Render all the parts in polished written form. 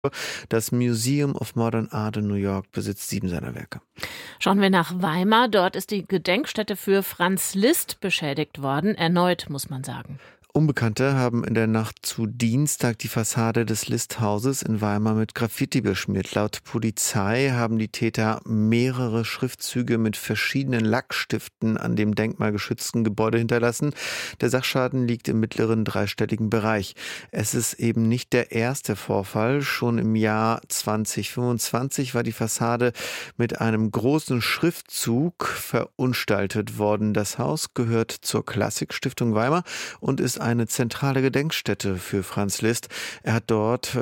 Das Museum of Modern Art in New York besitzt 7 seiner Werke. Schauen wir nach Weimar. Dort ist die Gedenkstätte für Franz Liszt beschädigt worden. Erneut, muss man sagen. Unbekannte haben in der Nacht zu Dienstag die Fassade des Liszt-Hauses in Weimar mit Graffiti beschmiert. Laut Polizei haben die Täter mehrere Schriftzüge mit verschiedenen Lackstiften an dem denkmalgeschützten Gebäude hinterlassen. Der Sachschaden liegt im mittleren dreistelligen Bereich. Es ist eben nicht der erste Vorfall. Schon im Jahr 2025 war die Fassade mit einem großen Schriftzug verunstaltet worden. Das Haus gehört zur Klassik-Stiftung Weimar und ist eine zentrale Gedenkstätte für Franz Liszt. Er hat dort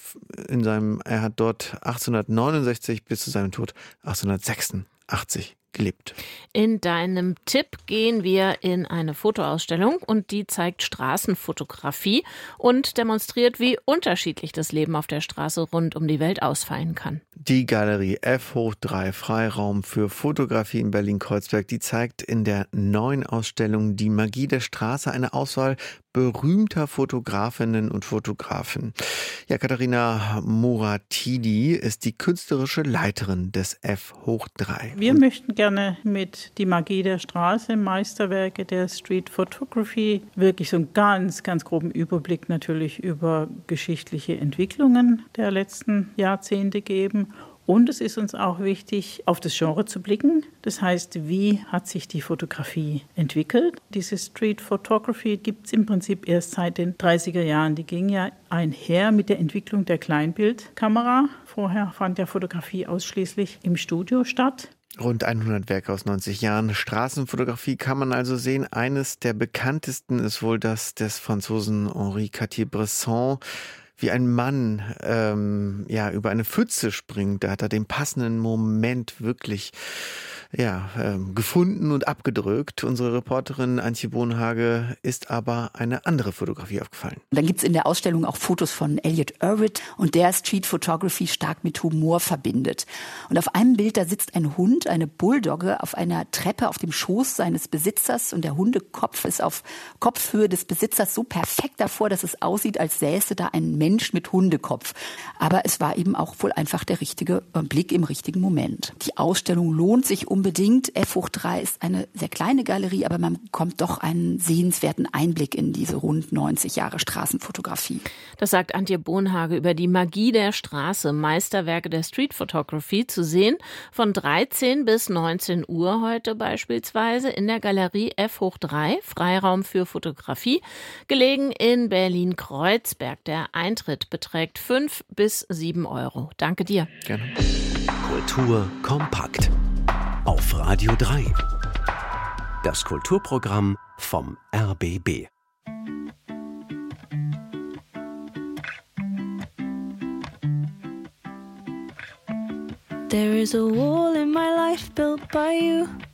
1869 bis zu seinem Tod 1886 gelebt. In deinem Tipp gehen wir in eine Fotoausstellung und die zeigt Straßenfotografie und demonstriert, wie unterschiedlich das Leben auf der Straße rund um die Welt ausfallen kann. Die Galerie F/3 Freiraum für Fotografie in Berlin-Kreuzberg, die zeigt in der neuen Ausstellung Die Magie der Straße eine Auswahl berühmter Fotografinnen und Fotografen. Ja, Katharina Muratidi ist die künstlerische Leiterin des F/3. Wir möchten gerne mit Die Magie der Straße, Meisterwerke der Street Photography, wirklich so einen ganz, ganz groben Überblick natürlich über geschichtliche Entwicklungen der letzten Jahrzehnte geben. Und es ist uns auch wichtig, auf das Genre zu blicken. Das heißt, wie hat sich die Fotografie entwickelt? Diese Street Photography gibt es im Prinzip erst seit den 30er Jahren. Die ging ja einher mit der Entwicklung der Kleinbildkamera. Vorher fand ja Fotografie ausschließlich im Studio statt. Rund 100 Werke aus 90 Jahren Straßenfotografie kann man also sehen. Eines der bekanntesten ist wohl das des Franzosen Henri Cartier-Bresson. Wie ein Mann über eine Pfütze springt. Da hat er den passenden Moment wirklich gefunden und abgedrückt. Unsere Reporterin Antje Bohnhage ist aber eine andere Fotografie aufgefallen. Dann gibt es in der Ausstellung auch Fotos von Elliot Erwitt und der Street Photography stark mit Humor verbindet. Und auf einem Bild, da sitzt ein Hund, eine Bulldogge, auf einer Treppe auf dem Schoß seines Besitzers und der Hundekopf ist auf Kopfhöhe des Besitzers so perfekt davor, dass es aussieht, als säße da ein Mensch mit Hundekopf. Aber es war eben auch wohl einfach der richtige Blick im richtigen Moment. Die Ausstellung lohnt sich unbedingt. F/3 ist eine sehr kleine Galerie, aber man bekommt doch einen sehenswerten Einblick in diese rund 90 Jahre Straßenfotografie. Das sagt Antje Bohnhage über die Magie der Straße, Meisterwerke der Street Photography, zu sehen von 13 bis 19 Uhr heute beispielsweise in der Galerie F/3, Freiraum für Fotografie, gelegen in Berlin-Kreuzberg. Der Eintritt beträgt 5 bis 7 Euro. Danke dir. Gerne. Kultur kompakt auf Radio 3. Das Kulturprogramm vom RBB. There is a wall in my life built by you.